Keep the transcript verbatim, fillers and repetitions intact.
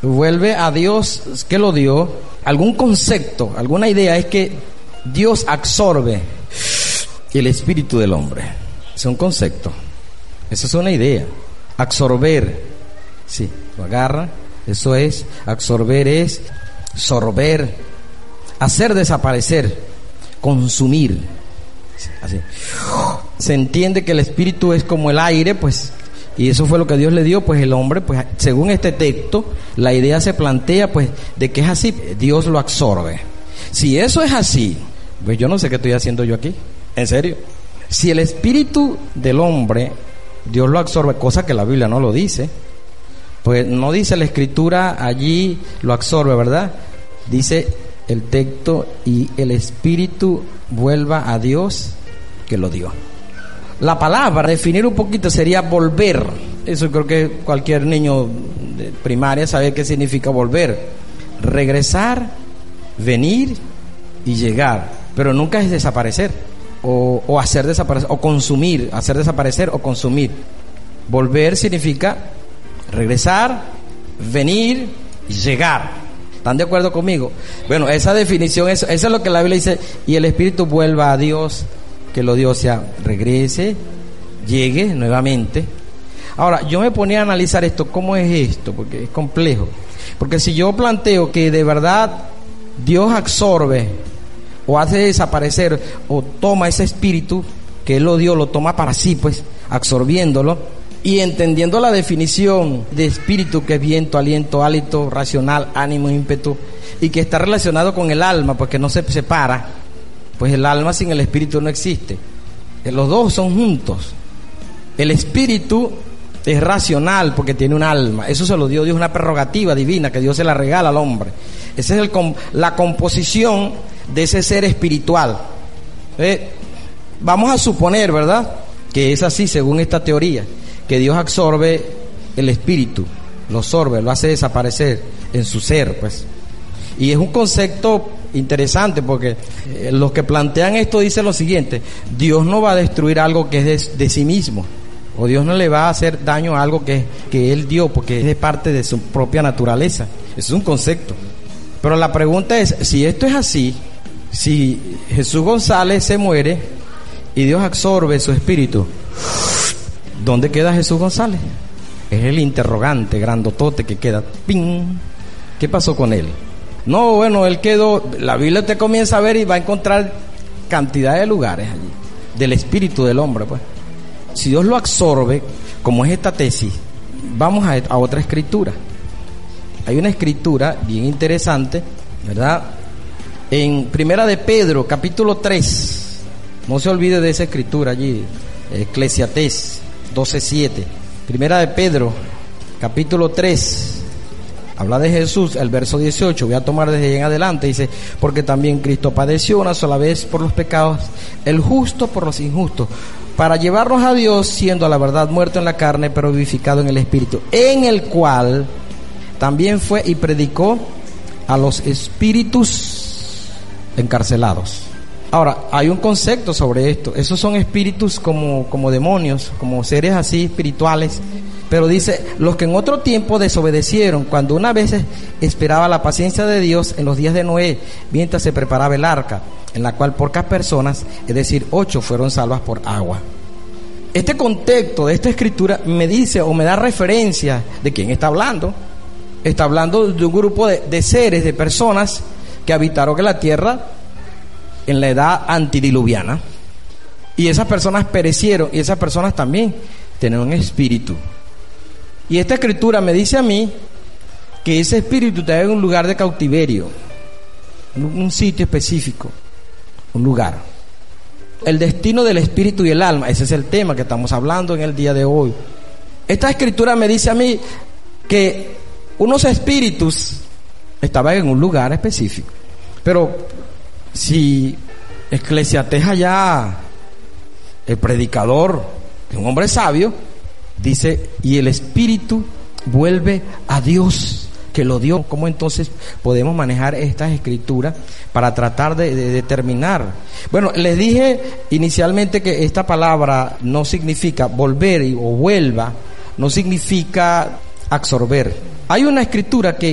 vuelve a Dios que lo dio. Algún concepto, alguna idea es que Dios absorbe el espíritu del hombre. Es un concepto. Eso es una idea. Absorber, sí, lo agarra. Eso es, absorber es sorber, hacer desaparecer, consumir. Así. Se entiende que el espíritu es como el aire, pues, y eso fue lo que Dios le dio, pues el hombre, pues, según este texto, la idea se plantea, pues, de que es así, Dios lo absorbe. Si eso es así, pues yo no sé qué estoy haciendo yo aquí, en serio. Si el espíritu del hombre, Dios lo absorbe, cosa que la Biblia no lo dice, pues no dice la escritura allí lo absorbe, ¿verdad? Dice el texto, y el espíritu vuelva a Dios que lo dio. La palabra, definir un poquito, sería volver. Eso creo que cualquier niño de primaria sabe qué significa volver. Regresar, venir y llegar, pero nunca es desaparecer o, o hacer desaparecer o consumir, hacer desaparecer o consumir. Volver significa regresar, venir y llegar. ¿Están de acuerdo conmigo? Bueno, esa definición, eso, eso es lo que la Biblia dice. Y el espíritu vuelva a Dios que lo dio, o sea, regrese, llegue nuevamente. Ahora, yo me ponía a analizar esto, ¿cómo es esto? Porque es complejo. Porque si yo planteo que de verdad Dios absorbe o hace desaparecer o toma ese espíritu que Él lo dio, lo toma para sí, pues, absorbiéndolo, y entendiendo la definición de espíritu, que es viento, aliento, hálito, racional, ánimo, ímpetu, y que está relacionado con el alma, porque no se separa, pues el alma sin el espíritu no existe. Los dos son juntos. El espíritu es racional porque tiene un alma. Eso se lo dio Dios, una prerrogativa divina que Dios se la regala al hombre. Esa es el, la composición de ese ser espiritual. Eh, vamos a suponer, ¿verdad?, que es así según esta teoría, que Dios absorbe el espíritu, lo absorbe, lo hace desaparecer en su ser, pues. Y es un concepto interesante porque eh, los que plantean esto dicen lo siguiente: Dios no va a destruir algo que es de, de sí mismo, o Dios no le va a hacer daño a algo que, que Él dio, porque es de parte de su propia naturaleza. Eso es un concepto. Pero la pregunta es, si esto es así, si Jesús González se muere y Dios absorbe su espíritu, ¿dónde queda Jesús González? Es el interrogante grandotote que queda. ¡Ping! ¿Qué pasó con él? No, bueno, él quedó. La Biblia usted comienza a ver y va a encontrar cantidad de lugares allí del espíritu del hombre, pues. Si Dios lo absorbe, como es esta tesis, vamos a, a otra escritura. Hay una escritura bien interesante, ¿verdad? En Primera de Pedro, capítulo tres. No se olvide de esa escritura allí, Eclesiastés doce siete. Primera de Pedro, capítulo tres. Habla de Jesús, el verso dieciocho, voy a tomar desde ahí en adelante, dice: porque también Cristo padeció una sola vez por los pecados, el justo por los injustos, para llevarnos a Dios, siendo a la verdad muerto en la carne, pero vivificado en el Espíritu, en el cual también fue y predicó a los espíritus encarcelados. Ahora, hay un concepto sobre esto. Esos son espíritus como, como demonios, como seres así espirituales. Pero dice, los que en otro tiempo desobedecieron, cuando una vez esperaba la paciencia de Dios en los días de Noé, mientras se preparaba el arca, en la cual pocas personas, es decir, ocho, fueron salvas por agua. Este contexto de esta escritura me dice o me da referencia de quién está hablando. Está hablando de un grupo de, de seres, de personas que habitaron en la tierra en la edad antidiluviana, y esas personas perecieron, y esas personas también tienen un espíritu. Y esta escritura me dice a mí que ese espíritu está en un lugar de cautiverio, en un sitio específico, un lugar. El destino del espíritu y el alma, ese es el tema que estamos hablando en el día de hoy. Esta escritura me dice a mí que unos espíritus estaban en un lugar específico, pero si Eclesiastés allá, el predicador, un hombre sabio, dice, y el espíritu vuelve a Dios que lo dio. ¿Cómo entonces podemos manejar estas escrituras para tratar de, de determinar? Bueno, les dije inicialmente que esta palabra no significa volver o vuelva, no significa absorber. Hay una escritura que